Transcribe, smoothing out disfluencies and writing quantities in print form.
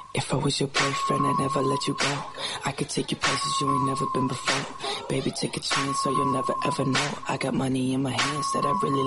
If I was your boyfriend, I'd never let you go. I could take you places you ain't never been before. Baby, take a chance so you'll never ever know. I got money in my hands that I really